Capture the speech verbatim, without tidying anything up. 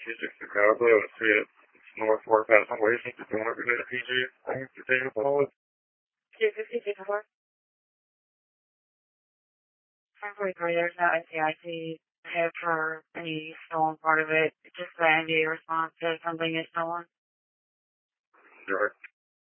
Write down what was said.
six Chicago. I see it. It's north four thousand ways into the market at P G. Thanks for taking the call. two fifty-six four. ten forty-three, there's no S C I C hit for any stolen part of it. Just the N D A response says something is stolen. Direct